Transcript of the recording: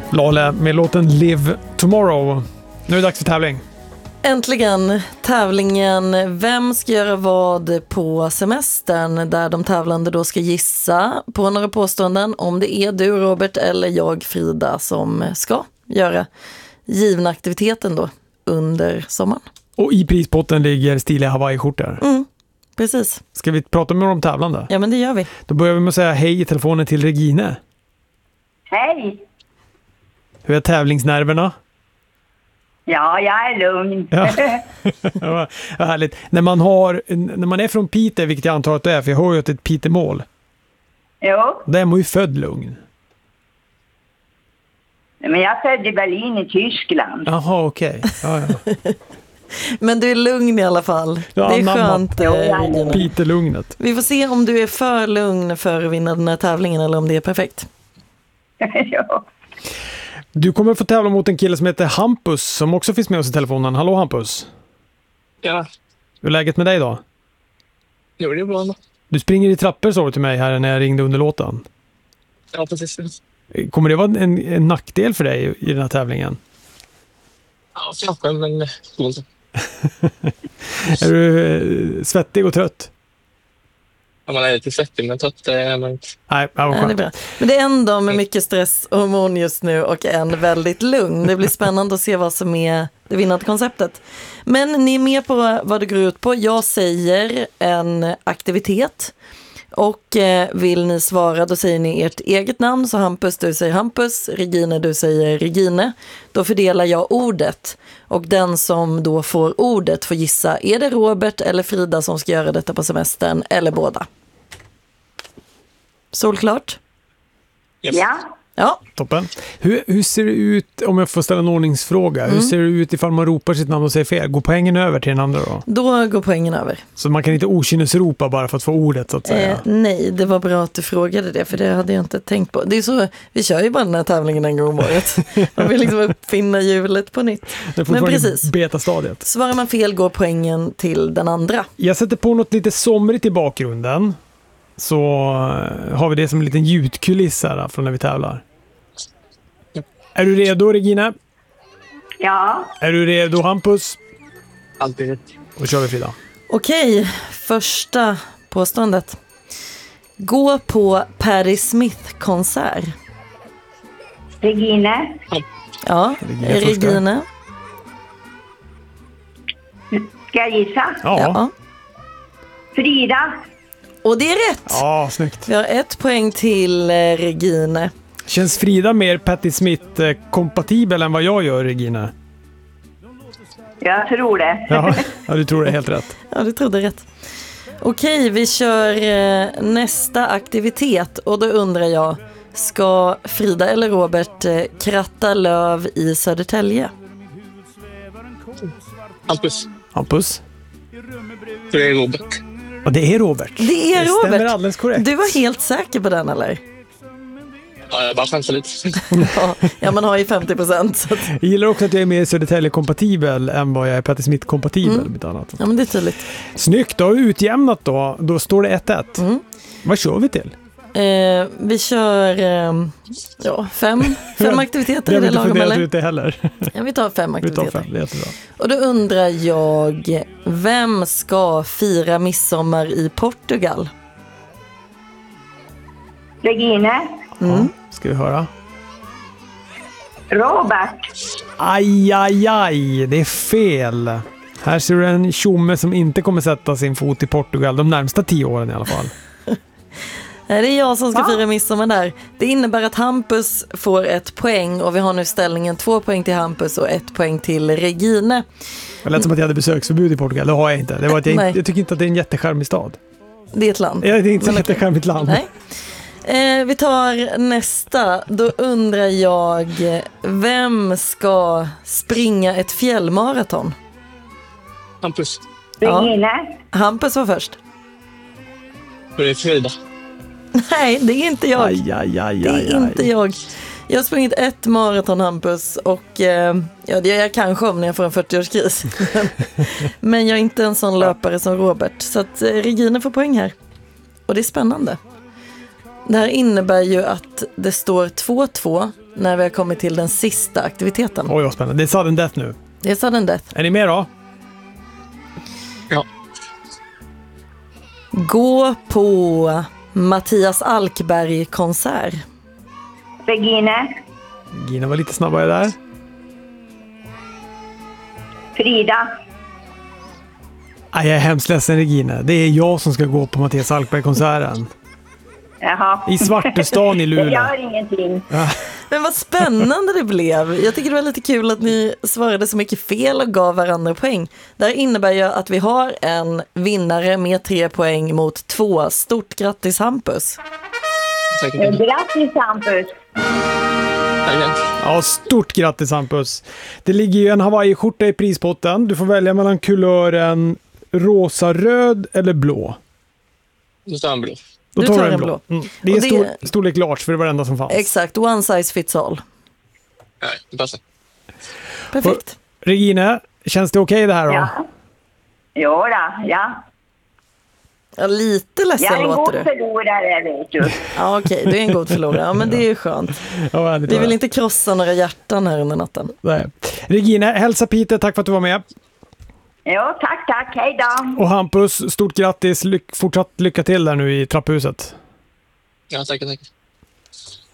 Lale med låten Live Tomorrow. Nu är det dags för tävling. Äntligen tävlingen Vem ska göra vad på semestern, där de tävlande då ska gissa på några påståenden om det är du Robert eller jag Frida som ska göra givna aktiviteten då under sommaren. Och i prispotten ligger stiliga Hawaii-skjortor. Precis. Ska vi prata med de tävlande? Ja, men det gör vi. Då börjar vi med att säga hej i telefonen till Regine. Hej! Hur är tävlingsnerverna? Ja, jag är lugn. Ja. Ja, härligt. När man är från Piteå, vilket jag antar att det är, för jag har ju ett Piteå-mål. Jo, Där är man ju född lugn. men jag födde i Berlin i Tyskland. Jaha, okej. Ja. Men du är lugn i alla fall. Ja, det är namn. skönt. Regina. Piteå-lugnet. Vi får se om du är för lugn för att vinna den här tävlingen eller om det är perfekt. Jo. Du kommer få tävla mot en kille som heter Hampus som också finns med oss i telefonen. Hallå Hampus. Ja, Hur är läget med dig då? jo, det är bra. Du springer i trappor, sa du till mig här när jag ringde under låten. Ja, precis. Kommer det vara en nackdel för dig i den här tävlingen? Ja, kanske, men coolt. Är du svettig och trött? Ja, man är lite svettig, men trött är man inte. Nej, det var Ja, det är skönt. bra. Men det är en dag med mycket stress och hormon just nu och en väldigt lugn. Det blir spännande att se vad som är det vinnande konceptet. Men ni är med på vad det går ut på. Jag säger en aktivitet och vill ni svara då säger ni ert eget namn. Så Hampus, du säger Hampus, Regine, du säger Regine. Då fördelar jag ordet och den som då får ordet får gissa, är det Robert eller Frida som ska göra detta på semestern eller båda? Solklart? Yes. Ja, Ja. Toppen. Hur ser det ut, om jag får ställa en ordningsfråga, hur ser det ut ifall man ropar sitt namn och säger fel? Går poängen över till den andra då? Då går poängen över. Så man kan inte okynnesropa bara för att få ordet så att säga? Nej, det var bra att du frågade det, för det hade jag inte tänkt på. Det är så, vi kör ju bara den här tävlingen en gång om året. Man vill liksom uppfinna hjulet på nytt. Men precis, Beta-stadiet. svarar man fel går poängen till den andra. Jag sätter på något lite somrigt i bakgrunden. Så har vi det som en liten ljudkuliss här från när vi tävlar. Är du redo, Regina? ja, Är du redo, Hampus? Alltid rätt. Då kör vi, Frida. Okej, första påståendet. Gå på Patti Smith-konsert. Regine, Ja, Regine första. Regine. ska jag gissa? Ja. Frida, Och det är rätt. Ja, snyggt. Vi har 1 poäng till Regine. Känns Frida mer Patti Smith-kompatibel än vad jag gör, Regina? jag tror det. Ja, du tror det är helt rätt. Ja, du trodde rätt. Okej, vi kör nästa aktivitet och då undrar jag, ska Frida eller Robert kratta löv i Södertälje? Hampus. Hampus? Så det är Robert. Ja, det är Robert. Det är Det stämmer Robert. alldeles korrekt. Du var helt säker på den, eller? Ja, jag bara chansar lite. Ja, man har ju 50%. Så att, Jag gillar också att jag är mer Södertälje-kompatibel än vad jag är Patti Smith-kompatibel. ja, men det är tydligt. Snyggt, då har vi utjämnat då. Då står det 1-1. Vad kör vi till? Vi kör 5 aktiviteter Det i har vi det inte lagom, funderat eller? ut det heller. Ja, vi tar 5 Vi tar aktiviteter. 5, det är jättebra. Och då undrar jag, vem ska fira midsommar i Portugal? Regine, Ja, ska vi höra? Robert, Aj, det är fel. Här ser du en tjomme som inte kommer sätta sin fot i Portugal de närmsta 10 åren i alla fall. Nej, det är jag som ska fira midsommar där. Det innebär att Hampus får 1 poäng och vi har nu ställningen 2 poäng till Hampus och 1 poäng till Regine. Det lät som att jag hade besöksförbud i Portugal. Det har jag inte. Det var att Nej. jag tycker inte att det är en jättecharmig stad. Det är ett land. Ja, det är inte Men ett jättecharmigt land. Nej. Vi tar nästa. Då undrar jag, vem ska springa ett fjällmaraton? Hampus. Regine, Hampus var först. Så det är Frida. Nej, det är inte jag. Aj. Det är inte jag. Jag har sprungit 1 maraton, Hampus, och ja, det gör jag kanske om när jag får en 40-årskris. Men jag är inte en sån löpare som Robert. Så att Regina får poäng här. Och det är spännande. Det här innebär ju att det står 2-2 när vi har kommit till den sista aktiviteten. Oj, vad spännande. Det är sudden death nu. Det är sudden death. Är ni med då? Ja. Gå på Mattias Alkberg-konsert. Regine. Gina var lite snabbare där. Frida. Jag är hemskt ledsen, Regina. Det är jag som ska gå på Mattias Alkberg-konserten. Jaha. I Svartestan i Det Luleå. gör ingenting. Men vad spännande det blev. Jag tycker det var lite kul att ni svarade så mycket fel och gav varandra poäng. Det här innebär ju att vi har en vinnare med 3 poäng mot 2. Stort grattis Hampus. Tack. Grattis Hampus. Tack. Ja, stort grattis Hampus. Det ligger ju en Hawaii-skjorta i prispotten. Du får välja mellan kulören rosa, röd eller blå. Nu tar jag en blå. Då Du tar tar du en en blå. blå. Det är Och det- storlek large, för det var det enda som fanns. Exakt, one size fits all. Nej, det passar. Perfekt. Regina, känns det okej det här då? Ja. Jo då, ja. Ja, lite Jag är ledsen en god låter du. förlorare, vet du. Ja, okej, du är en god förlorare. Ja, men det är ju skönt. Ja, härligt, Vi vill va? inte krossa några hjärtan här under natten. Nej. Regina, hälsa Peter, tack för att du var med. Jo, tack, hej då. Och Hampus, stort grattis. Fortsatt lycka till där nu i trapphuset. Ja, tack.